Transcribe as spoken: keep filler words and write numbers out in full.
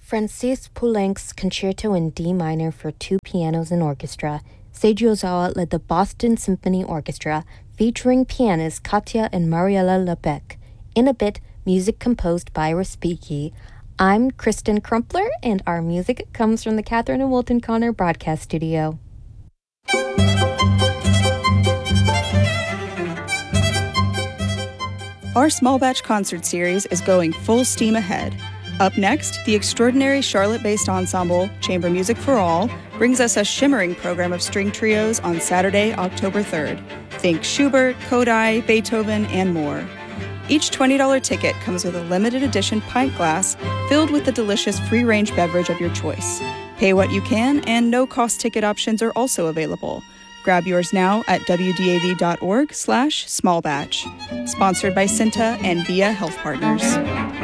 Francis Poulenc's Concerto in D minor for two pianos and orchestra. Seiji Ozawa led the Boston Symphony Orchestra, featuring pianists Katya and Mariella Lebec. In a bit, music composed by Respighi. I'm Kristen Crumpler, and our music comes from the Catherine and Wilton Connor Broadcast Studio. Our small batch concert series is going full steam ahead. Up next, the extraordinary Charlotte-based ensemble, Chamber Music for All, brings us a shimmering program of string trios on Saturday, October third. Think Schubert, Kodály, Beethoven, and more. Each twenty dollars ticket comes with a limited edition pint glass filled with the delicious free-range beverage of your choice. Pay what you can, and no-cost ticket options are also available. Grab yours now at wdav.org slash smallbatch. Sponsored by Cinta and Via Health Partners.